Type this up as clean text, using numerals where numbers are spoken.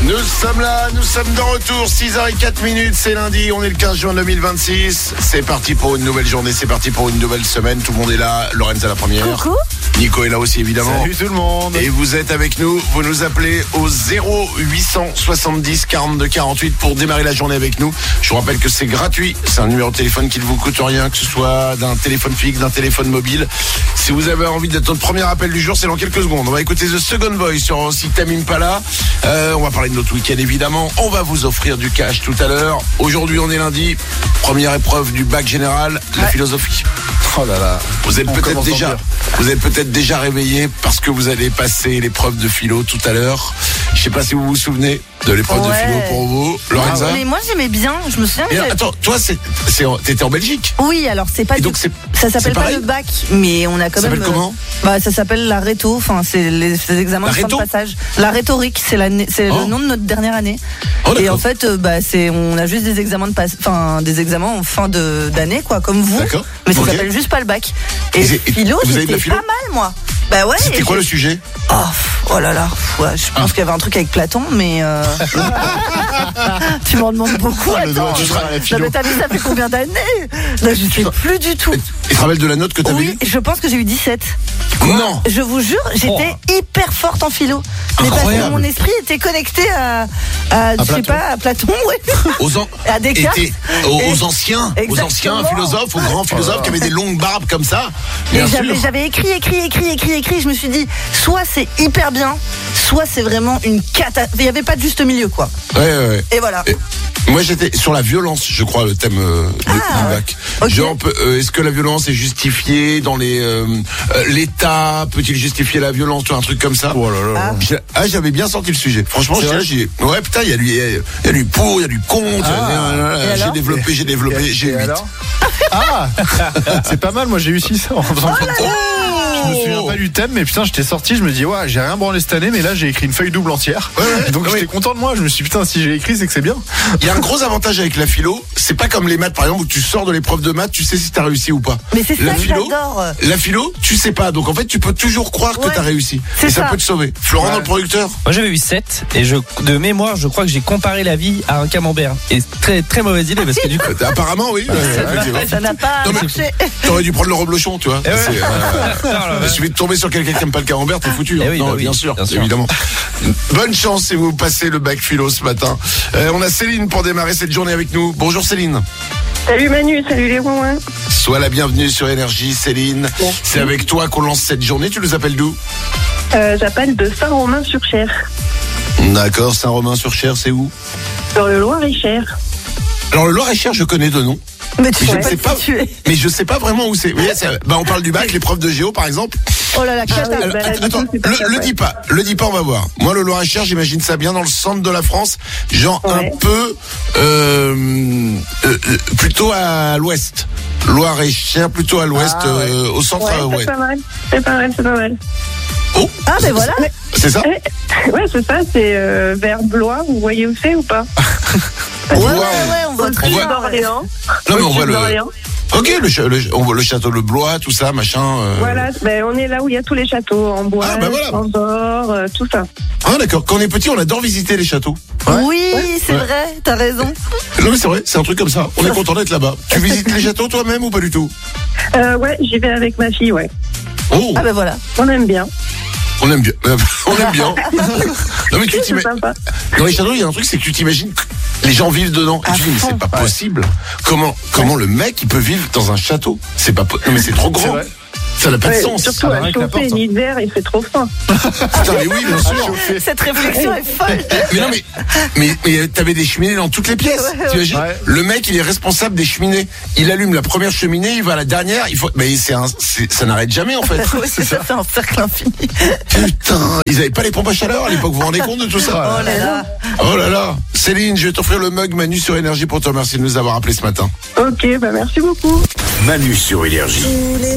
Nous sommes là, nous sommes de retour, 6h04, c'est lundi, on est le 15 juin 2026. C'est parti pour une nouvelle journée, c'est parti pour une nouvelle semaine. Tout le monde est là, Lorenza la première. Coucou. Nico est là aussi évidemment. Salut tout le monde. Et vous êtes avec nous, vous nous appelez au 0870 42 48 pour démarrer la journée avec nous. Je vous rappelle que c'est gratuit, c'est un numéro de téléphone qui ne vous coûte rien, que ce soit d'un téléphone fixe, d'un téléphone mobile. Si vous avez envie d'être notre premier appel du jour, c'est dans quelques secondes. On va écouter The Second Voice sur aussi Tame Impala. On va parler de notre week-end évidemment. On va vous offrir du cash tout à l'heure. Aujourd'hui on est lundi, première épreuve du bac général, la philosophie. Oh là là. Vous êtes peut-être déjà réveillé parce que vous allez passer l'épreuve de philo tout à l'heure. Je sais pas si vous vous souvenez de l'épreuve de philo pour vous, Lorenza. Mais moi j'aimais bien, je me souviens. Et attends, toi t'étais en Belgique. Oui, alors c'est pas. Et donc ça s'appelle pas le bac, mais on a quand même. Ça s'appelle comment? Ça s'appelle la réto. Enfin, c'est les examens de fin de passage. La rhétorique, c'est le nom de notre dernière année. Et en fait, on a juste des examens des examens en fin d'année, quoi, comme vous. D'accord. Mais ça s'appelle juste pas le bac. Et philo, j'étais pas mal, moi. Bah ouais. C'était quoi le sujet? Oh là là. Ouais, je pense qu'il y avait un truc avec Platon, mais tu m'en demandes beaucoup. Attends. Mais t'as vu, ça fait combien d'années? Là, je sais plus du tout. Et tu te rappelles de la note que t'avais eue? Oui, je pense que j'ai eu 17. Non. Je vous jure, j'étais hyper forte en philo. Mais parce que mon esprit était connecté à Platon, ouais. À Descartes. Aux anciens philosophes, aux grands philosophes qui avaient des longues barbes comme ça. Mais j'avais écrit. Je me suis dit, soit c'est hyper bien, soit c'est vraiment une catastrophe. Il n'y avait pas de juste milieu, quoi. Ouais. Et voilà. Moi, j'étais sur la violence, je crois, le thème du bac. Okay. Genre, est-ce que la violence est justifiée dans l'État peut-il justifier la violence, ou un truc comme ça? Oh là là. J'avais bien sorti le sujet. Franchement, ouais, putain, il y a lui pour, il y a lui contre. J'ai développé, j'ai 8. C'est pas mal, moi j'ai eu 6 en faisant Je me souviens pas du thème, mais putain, j'étais sorti, je me dis, ouais, j'ai rien branlé cette année, mais là, j'ai écrit une feuille double entière. Ouais. Donc, j'étais content de moi. Je me suis dit, putain, si j'ai écrit, c'est que c'est bien. Il y a un gros avantage avec la philo, c'est pas comme les maths, par exemple, où tu sors de l'épreuve de maths, tu sais si t'as réussi ou pas. Mais c'est ça que j'adore. La philo, tu sais pas. Donc, en fait, tu peux toujours croire que t'as réussi. Et ça peut te sauver. Florent, notre producteur. Moi, j'avais eu 7, et de mémoire, je crois que j'ai comparé la vie à un camembert. Et très, très mauvaise idée, parce que du coup. Apparemment, oui. Ça n'a pas marché. T'aurais dû prendre le reblochon, tu vois. Il suffit de tomber sur quelqu'un qui aime pas le camembert, t'es foutu. Bien sûr, évidemment. Bonne chance si vous passez le bac philo ce matin. On a Céline pour démarrer cette journée avec nous. Bonjour Céline. Salut Manu, salut les Romains. Sois la bienvenue sur Énergie, Céline. Merci. C'est avec toi qu'on lance cette journée. Tu nous appelles d'où? J'appelle de Saint-Romain-sur-Cher. D'accord, Saint-Romain-sur-Cher, c'est où? Dans le Loir-et-Cher. Alors le Loir-et-Cher, je connais de nom. Mais je sais pas vraiment où c'est. On parle du bac, l'épreuve de géo par exemple. Oh là là, attends, le dis pas, on va voir. Moi, le Loir-et-Cher, j'imagine ça bien dans le centre de la France, genre un peu plutôt à l'ouest. Loir-et-Cher, plutôt à l'ouest, au centre-ouest. C'est pas mal. Oh, ben voilà. C'est ça? Ouais, c'est ça, c'est vers Blois, vous voyez où c'est ou pas? Ouais, on voit très bien. D'Orléans. Non, mais on voit Ok, on voit le château de Blois, tout ça, machin. Voilà, on est là où il y a tous les châteaux, en bois, en bord, tout ça. Ah d'accord, quand on est petit, on adore visiter les châteaux. Oui, c'est vrai, t'as raison. Non mais c'est vrai, c'est un truc comme ça, on est content d'être là-bas. Tu visites les châteaux toi-même ou pas du tout? Ouais, j'y vais avec ma fille, ouais. Oh. Ah ben voilà, on aime bien. On aime bien. Non mais tu t'imagines. Dans les châteaux, il y a un truc, c'est que tu t'imagines que les gens vivent dedans. Et tu dis, mais c'est pas possible. Comment le mec, il peut vivre dans un château? C'est pas Non mais c'est trop grand. Ça n'a pas de sens. Surtout à chauffer l'hiver, il fait trop froid. Putain, mais oui, bien sûr. Cette réflexion est folle. Mais non, mais t'avais des cheminées dans toutes les pièces. Tu imagines? Le mec, il est responsable des cheminées. Il allume la première cheminée, il va à la dernière. Mais ça n'arrête jamais en fait. Oui, c'est ça, c'est un cercle infini. Putain, ils avaient pas les pompes à chaleur à l'époque. Vous vous rendez compte de tout ça? Oh là là. Céline, je vais t'offrir le mug Manu sur Énergie pour te remercier de nous avoir appelés ce matin. Ok, merci beaucoup. Manu sur Énergie.